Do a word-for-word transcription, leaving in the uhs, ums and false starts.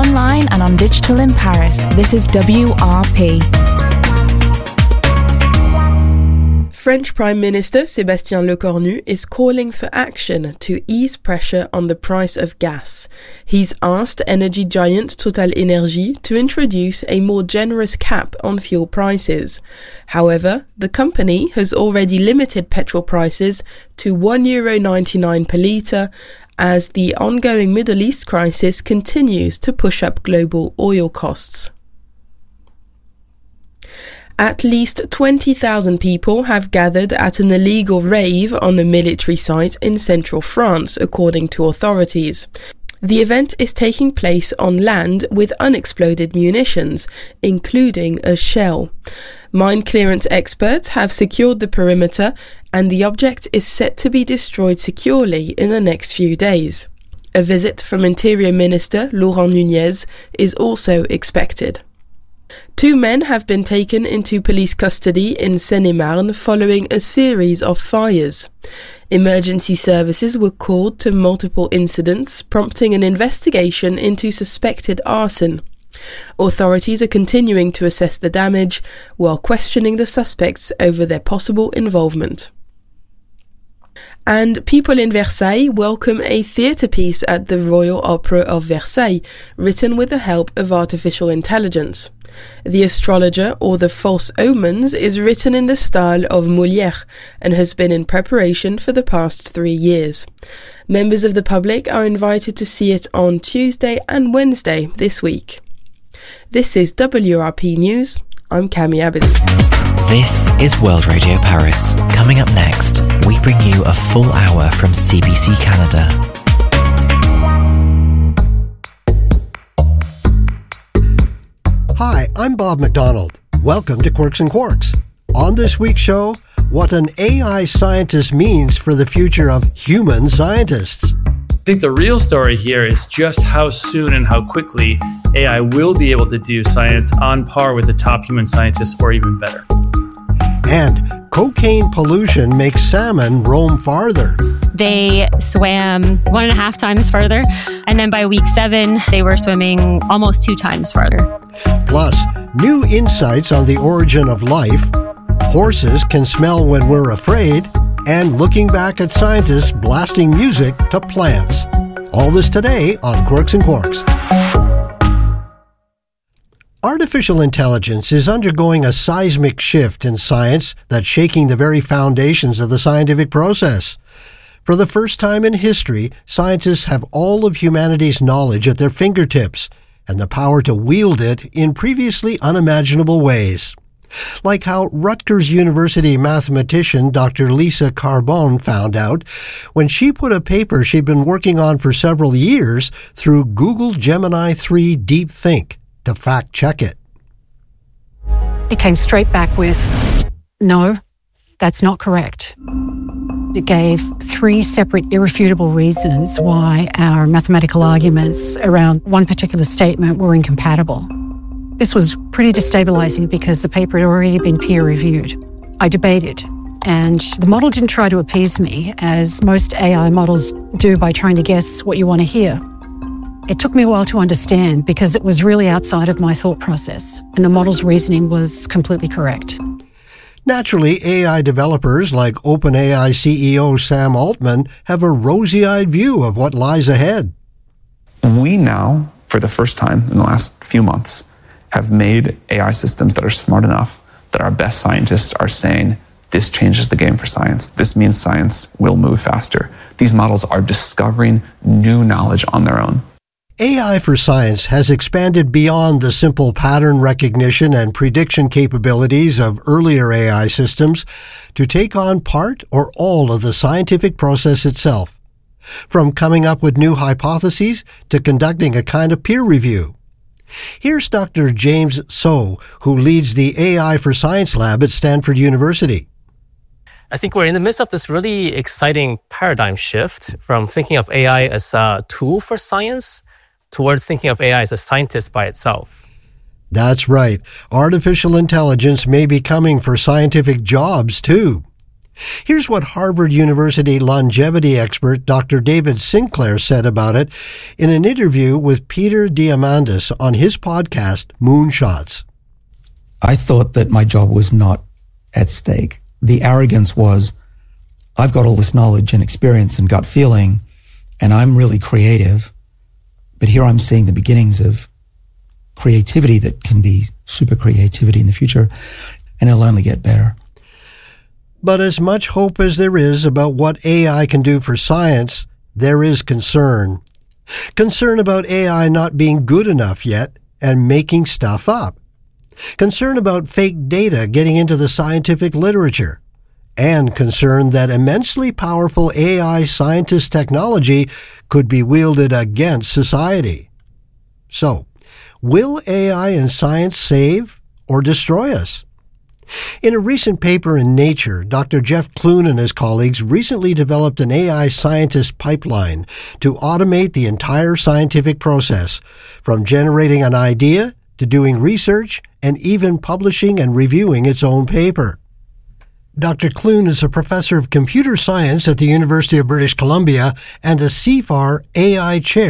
Online and on digital in Paris, this is W R P. French Prime Minister Sébastien Lecornu is calling for action to ease pressure on the price of gas. He's asked energy giant TotalEnergies to introduce a more generous cap on fuel prices. However, the company has already limited petrol prices to one euro ninety-nine per litre as the ongoing Middle East crisis continues to push up global oil costs. At least twenty thousand people have gathered at an illegal rave on a military site in central France, according to authorities. The event is taking place on land with unexploded munitions, including a shell. Mine clearance experts have secured the perimeter, and the object is set to be destroyed securely in the next few days. A visit from Interior Minister Laurent Nunez is also expected. Two men have been taken into police custody in Seine-et-Marne following a series of fires. Emergency services were called to multiple incidents, prompting an investigation into suspected arson. Authorities are continuing to assess the damage while questioning the suspects over their possible involvement. And people in Versailles welcome a theatre piece at the Royal Opera of Versailles, written with the help of artificial intelligence. The Astrologer, or the False Omens, is written in the style of Molière and has been in preparation for the past three years. Members of the public are invited to see it on Tuesday and Wednesday this week. This is W R P News. I'm Cami Abedi. This is World Radio Paris. Coming up next, we bring you a full hour from C B C Canada. Hi, I'm Bob McDonald. Welcome to Quirks and Quarks. On this week's show, what an A I scientist means for the future of human scientists. I think the real story here is just how soon and how quickly A I will be able to do science on par with the top human scientists or even better. And cocaine pollution makes salmon roam farther. They swam one and a half times farther, and then by week seven, they were swimming almost two times farther. Plus, new insights on the origin of life, horses can smell when we're afraid, and looking back at scientists blasting music to plants. All this today on Quirks and Quarks. Artificial intelligence is undergoing a seismic shift in science that's shaking the very foundations of the scientific process. For the first time in history, scientists have all of humanity's knowledge at their fingertips and the power to wield it in previously unimaginable ways. Like how Rutgers University mathematician Doctor Lisa Carbone found out when she put a paper she'd been working on for several years through Google Gemini three Deep Think to fact-check it. It came straight back with, no, that's not correct. It gave three separate irrefutable reasons why our mathematical arguments around one particular statement were incompatible. This was pretty destabilizing because the paper had already been peer-reviewed. I debated, and the model didn't try to appease me, as most A I models do by trying to guess what you want to hear. It took me a while to understand because it was really outside of my thought process, and the model's reasoning was completely correct. Naturally, A I developers like OpenAI C E O Sam Altman have a rosy-eyed view of what lies ahead. We now, for the first time in the last few months, have made A I systems that are smart enough that our best scientists are saying, this changes the game for science. This means science will move faster. These models are discovering new knowledge on their own. A I for science has expanded beyond the simple pattern recognition and prediction capabilities of earlier A I systems to take on part or all of the scientific process itself, from coming up with new hypotheses to conducting a kind of peer review. Here's Doctor James So, who leads the A I for Science Lab at Stanford University. I think we're in the midst of this really exciting paradigm shift from thinking of A I as a tool for science towards thinking of A I as a scientist by itself. That's right. Artificial intelligence may be coming for scientific jobs, too. Here's what Harvard University longevity expert Doctor David Sinclair said about it in an interview with Peter Diamandis on his podcast, Moonshots. I thought that my job was not at stake. The arrogance was, I've got all this knowledge and experience and gut feeling, and I'm really creative, but here I'm seeing the beginnings of creativity that can be super creativity in the future, and it'll only get better. But as much hope as there is about what A I can do for science, there is concern. Concern about A I not being good enough yet and making stuff up. Concern about fake data getting into the scientific literature. And concern that immensely powerful A I scientist technology could be wielded against society. So, will A I and science save or destroy us? In a recent paper in Nature, Doctor Jeff Clune and his colleagues recently developed an A I scientist pipeline to automate the entire scientific process, from generating an idea to doing research and even publishing and reviewing its own paper. Doctor Clune is a professor of computer science at the University of British Columbia and a C F A R A I chair